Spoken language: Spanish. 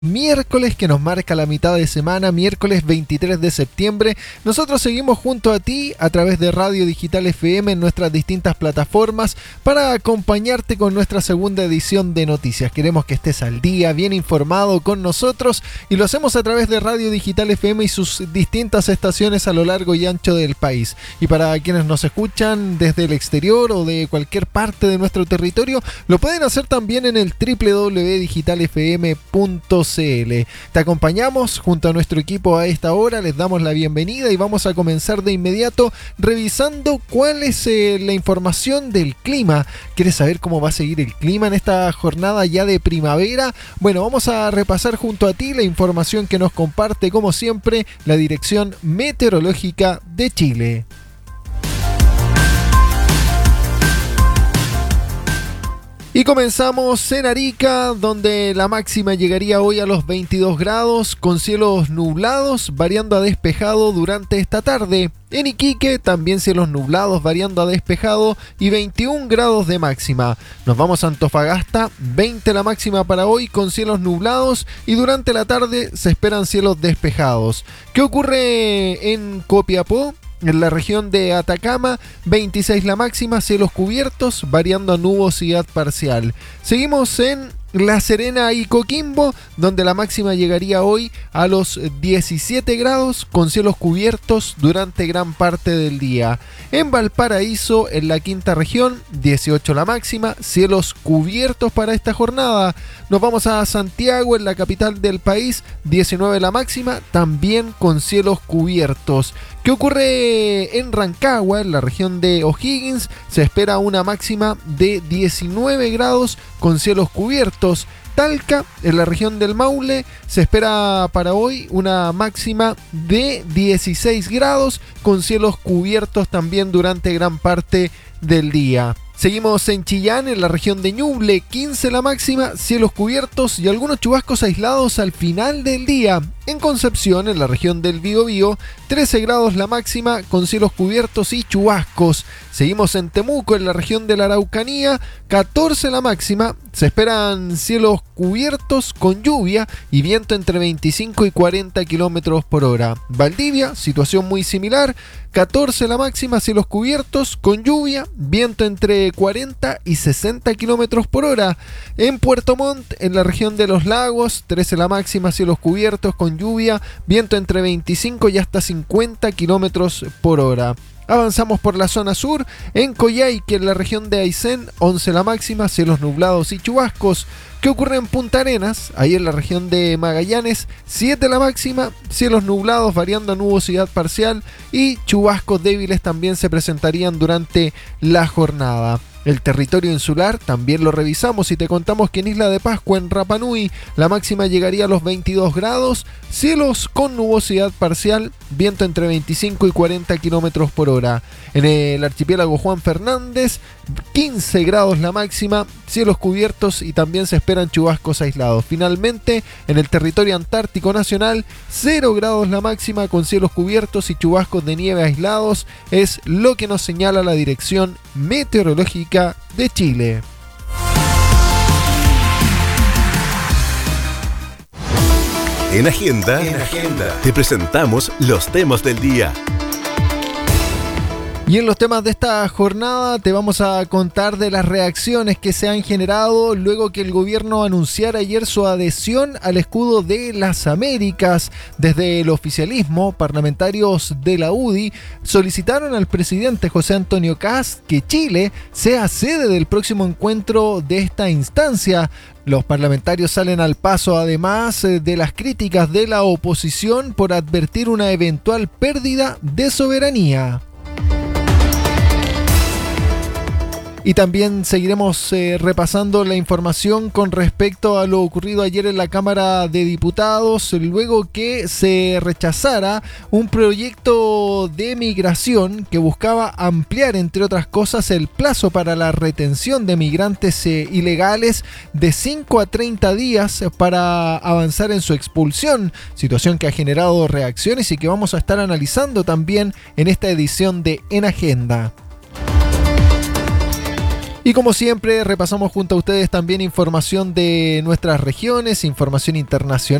Miércoles que nos marca la mitad de semana, miércoles 23 de septiembre. Nosotros seguimos junto a ti a través de Radio Digital FM en nuestras distintas plataformas para acompañarte con nuestra segunda edición de noticias. Queremos que estés al día, bien informado con nosotros, y lo hacemos a través de Radio Digital FM y sus distintas estaciones a lo largo y ancho del país. Y para quienes nos escuchan desde el exterior o de cualquier parte de nuestro territorio, lo pueden hacer también en el www.digitalfm.cl. Te acompañamos junto a nuestro equipo a esta hora, les damos la bienvenida y vamos a comenzar de inmediato revisando cuál es la información del clima. ¿Quieres saber cómo va a seguir el clima en esta jornada ya de primavera? Bueno, vamos a repasar junto a ti la información que nos comparte, como siempre, la Dirección Meteorológica de Chile. Y comenzamos en Arica, donde la máxima llegaría hoy a los 22 grados, con cielos nublados, variando a despejado durante esta tarde. En Iquique, también cielos nublados, variando a despejado y 21 grados de máxima. Nos vamos a Antofagasta, 20 la máxima para hoy, con cielos nublados, y durante la tarde se esperan cielos despejados. ¿Qué ocurre en Copiapó? En la región de Atacama, 26 la máxima, cielos cubiertos, variando a nubosidad parcial. Seguimos en La Serena y Coquimbo, donde la máxima llegaría hoy a los 17 grados, con cielos cubiertos durante gran parte del día. En Valparaíso, en la quinta región, 18 la máxima, cielos cubiertos para esta jornada. Nos vamos a Santiago, en la capital del país, 19 la máxima, también con cielos cubiertos. ¿Qué ocurre en Rancagua, en la región de O'Higgins? Se espera una máxima de 19 grados con cielos cubiertos. Talca, en la región del Maule, se espera para hoy una máxima de 16 grados con cielos cubiertos también durante gran parte del día. Seguimos en Chillán, en la región de Ñuble, 15 la máxima, cielos cubiertos y algunos chubascos aislados al final del día. En Concepción, en la región del Biobío, 13 grados la máxima, con cielos cubiertos y chubascos. Seguimos en Temuco, en la región de la Araucanía, 14 la máxima, se esperan cielos cubiertos con lluvia y viento entre 25 y 40 kilómetros por hora. Valdivia, situación muy similar, 14 la máxima, cielos cubiertos con lluvia, viento entre 40 y 60 kilómetros por hora. En Puerto Montt, en la región de los lagos, 13 la máxima, cielos cubiertos con lluvia, viento entre 25 y hasta 50 kilómetros por hora. Avanzamos por la zona sur, en Coyhaique, en la región de Aysén, 11 la máxima, cielos nublados y chubascos. ¿Qué ocurre en Punta Arenas? Ahí en la región de Magallanes, 7 la máxima, cielos nublados variando a nubosidad parcial y chubascos débiles también se presentarían durante la jornada. El territorio insular también lo revisamos y te contamos que en Isla de Pascua, en Rapa Nui, la máxima llegaría a los 22 grados, cielos con nubosidad parcial, viento entre 25 y 40 kilómetros por hora. En el archipiélago Juan Fernández, 15 grados la máxima, cielos cubiertos y también se esperan chubascos aislados. Finalmente, en el territorio antártico nacional, 0 grados la máxima con cielos cubiertos y chubascos de nieve aislados, es lo que nos señala la Dirección Meteorológica de Chile. En Agenda, te presentamos los temas del día. Y en los temas de esta jornada te vamos a contar de las reacciones que se han generado luego que el gobierno anunciara ayer su adhesión al escudo de las Américas. Desde el oficialismo, parlamentarios de la UDI solicitaron al presidente José Antonio Kast que Chile sea sede del próximo encuentro de esta instancia. Los parlamentarios salen al paso además de las críticas de la oposición por advertir una eventual pérdida de soberanía. Y también seguiremos repasando la información con respecto a lo ocurrido ayer en la Cámara de Diputados, luego que se rechazara un proyecto de migración que buscaba ampliar, entre otras cosas, el plazo para la retención de migrantes ilegales de 5 a 30 días para avanzar en su expulsión, situación que ha generado reacciones y que vamos a estar analizando también en esta edición de En Agenda. Y como siempre, repasamos junto a ustedes también información de nuestras regiones, información internacional.